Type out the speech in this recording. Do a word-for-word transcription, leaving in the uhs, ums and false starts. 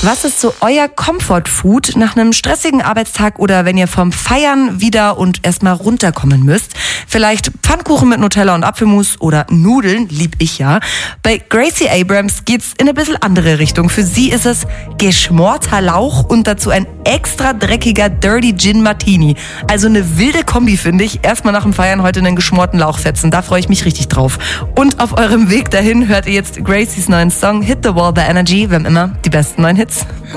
Was ist so euer Comfort-Food nach einem stressigen Arbeitstag oder wenn ihr vom Feiern wieder und erstmal runterkommen müsst? Vielleicht Pfannkuchen mit Nutella und Apfelmus oder Nudeln, lieb ich ja. Bei Gracie Abrams geht's in eine bisschen andere Richtung. Für sie ist es geschmorter Lauch und dazu ein extra dreckiger Dirty Gin Martini. Also eine wilde Kombi, finde ich. Erstmal nach dem Feiern heute einen geschmorten Lauch fetzen. Da freue ich mich richtig drauf. Und auf eurem Weg dahin hört ihr jetzt Gracies neuen Song Hit the Wall by Energy. Wir haben immer die besten neuen Hits.